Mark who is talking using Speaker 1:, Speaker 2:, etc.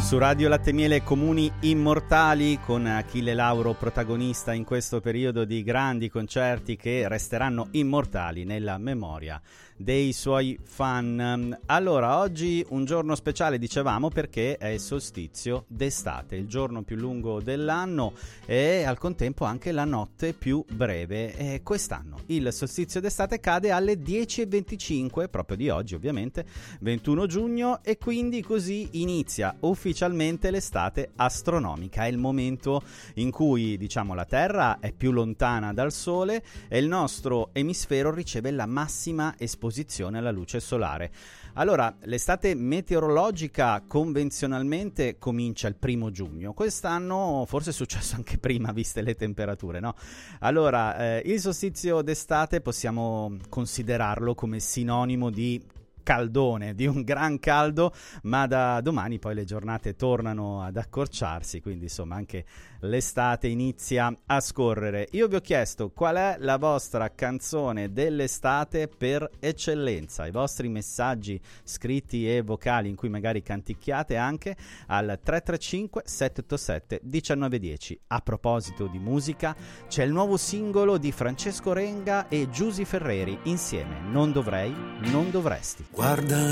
Speaker 1: Su Radio Latte Miele, Comuni Immortali, con Achille Lauro protagonista in questo periodo di grandi concerti che resteranno immortali nella memoria dei suoi fan. Allora, oggi un giorno speciale, dicevamo, perché è il solstizio d'estate, il giorno più lungo dell'anno e al contempo anche la notte più breve. E quest'anno il solstizio d'estate cade alle 10:25, proprio di oggi ovviamente, 21 giugno, e quindi così inizia ufficialmente l'estate astronomica. È il momento in cui, diciamo, la Terra è più lontana dal Sole e il nostro emisfero riceve la massima esposizione alla luce solare. Allora, l'estate meteorologica convenzionalmente comincia il 1° giugno. Quest'anno forse è successo anche prima, viste le temperature, no? Allora, il solstizio d'estate possiamo considerarlo come sinonimo di caldone, di un gran caldo, ma da domani poi le giornate tornano ad accorciarsi, quindi insomma anche l'estate inizia a scorrere. Io vi ho chiesto qual è la vostra canzone dell'estate per eccellenza, i vostri messaggi scritti e vocali in cui magari canticchiate anche al 335 787 1910. A proposito di musica, c'è il nuovo singolo di Francesco Renga e Giusy Ferreri insieme, Non dovrei, non dovresti.
Speaker 2: Guarda